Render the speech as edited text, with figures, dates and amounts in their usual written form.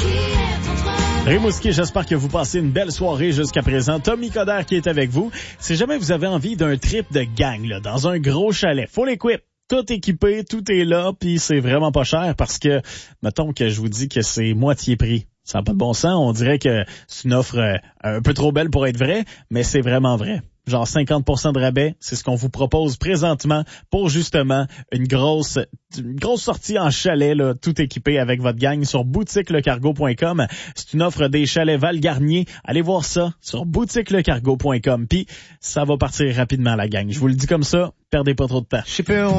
Rimouski, j'espère que vous passez une belle soirée jusqu'à présent. Tommy Coderre qui est avec vous. Si jamais vous avez envie d'un trip de gang là, dans un gros chalet, full equip, tout équipé, tout est là, puis c'est vraiment pas cher parce que, mettons que je vous dis que c'est moitié prix. Ça n'a pas de bon sens. On dirait que c'est une offre un peu trop belle pour être vraie, mais c'est vraiment vrai. Genre 50% de rabais, c'est ce qu'on vous propose présentement pour justement une grosse sortie en chalet, là, tout équipé avec votre gang sur boutiquelecargo.com. C'est une offre des chalets Val-Garnier. Allez voir ça sur boutiquelecargo.com. Puis ça va partir rapidement, la gang. Je vous le dis comme ça, perdez pas trop de temps.